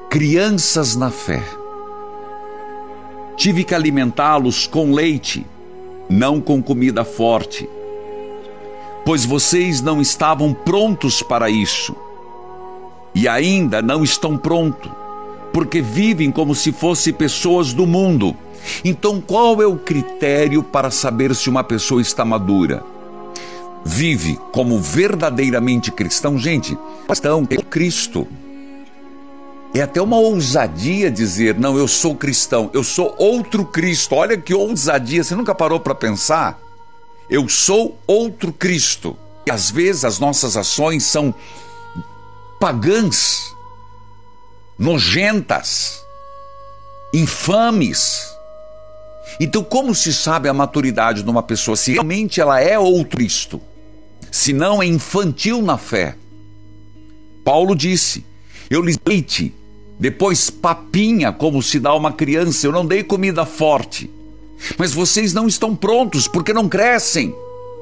crianças na fé. Tive que alimentá-los com leite, não com comida forte, pois vocês não estavam prontos para isso. E ainda não estão prontos, porque vivem como se fossem pessoas do mundo. Então, qual é o critério para saber se uma pessoa está madura? Vive como verdadeiramente cristão? Gente, cristão é Cristo. É até uma ousadia dizer, não, eu sou cristão, eu sou outro Cristo. Olha que ousadia, você nunca parou para pensar? Eu sou outro Cristo. E às vezes as nossas ações são pagãs, nojentas, infames. Então, como se sabe a maturidade de uma pessoa? Se realmente ela é outro Cristo, se não é infantil na fé. Paulo disse, eu lhes dei leite, depois papinha, como se dá a uma criança, eu não dei comida forte. Mas vocês não estão prontos, porque não crescem.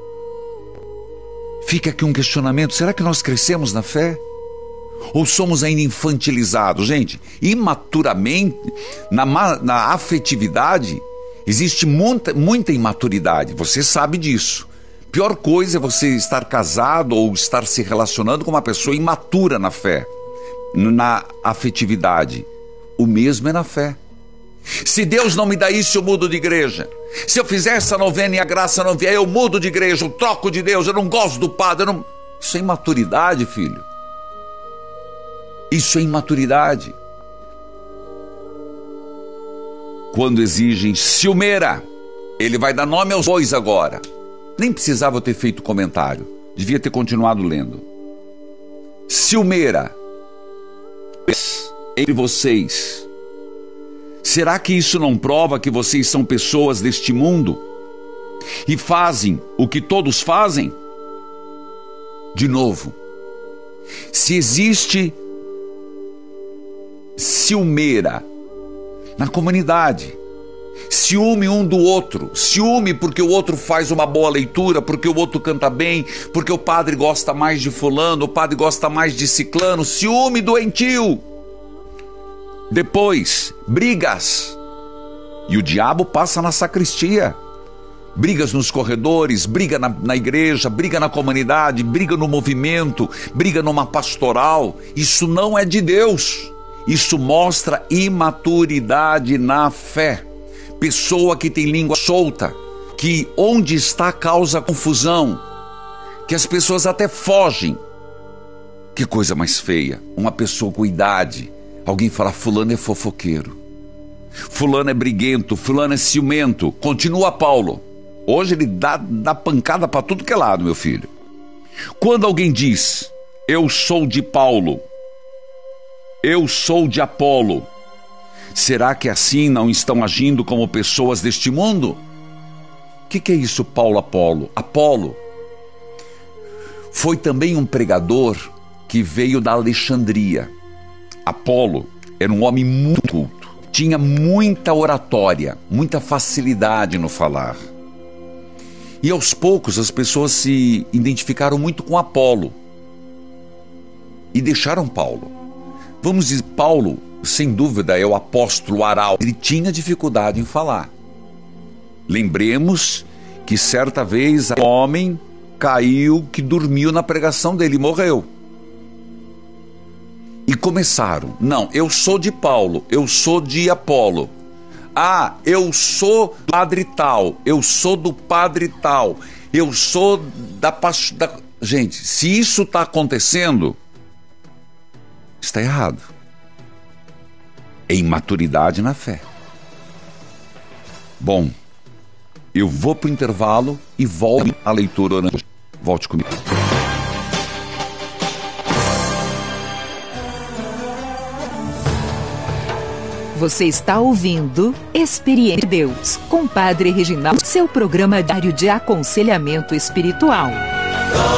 Fica aqui um questionamento, será que nós crescemos na fé? Ou somos ainda infantilizados? Gente, imaturamente, na afetividade, existe muita imaturidade, você sabe disso. Pior coisa é você estar casado ou estar se relacionando com uma pessoa imatura na fé, na afetividade. O mesmo é na fé. Se Deus não me dá isso, eu mudo de igreja. Se eu fizer essa novena e a graça não vier, eu mudo de igreja, eu troco de Deus, eu não gosto do padre. Isso é imaturidade, filho. Isso é imaturidade. Quando exigem ciumeira, ele vai dar nome aos bois agora. Nem precisava ter feito comentário, devia ter continuado lendo. Ciumeira entre vocês. Será que isso não prova que vocês são pessoas deste mundo e fazem o que todos fazem? De novo, se existe ciumeira na comunidade, ciúme um do outro, ciúme porque o outro faz uma boa leitura, porque o outro canta bem, porque o padre gosta mais de fulano, o padre gosta mais de ciclano, ciúme doentio. Depois, brigas, e o diabo passa na sacristia, brigas nos corredores, briga na igreja, briga na comunidade, briga no movimento, briga numa pastoral. Isso não é de Deus, isso mostra imaturidade na fé. Pessoa que tem língua solta, que onde está causa confusão, que as pessoas até fogem. Que coisa mais feia, uma pessoa com idade, alguém fala, fulano é fofoqueiro, fulano é briguento, fulano é ciumento. Continua Paulo, hoje ele dá pancada para tudo que é lado, meu filho. Quando alguém diz, eu sou de Paulo, eu sou de Apolo, será que assim não estão agindo como pessoas deste mundo? O que é isso, Paulo Apolo? Apolo foi também um pregador que veio da Alexandria. Apolo era um homem muito culto, tinha muita oratória, muita facilidade no falar. E aos poucos as pessoas se identificaram muito com Apolo e deixaram Paulo. Vamos dizer, Paulo, sem dúvida, é o apóstolo arauto. Ele tinha dificuldade em falar. Lembremos que certa vez um homem caiu, que dormiu na pregação dele e morreu. E começaram, não, eu sou de Paulo, eu sou de Apolo. Ah, eu sou do padre tal, eu sou do padre tal, eu sou da... Gente, se isso está acontecendo, está errado. É imaturidade na fé. Bom, eu vou para o intervalo e volto à leitura orante. Volte comigo. Você está ouvindo Experiência de Deus com Padre Reginaldo, seu programa diário de aconselhamento espiritual.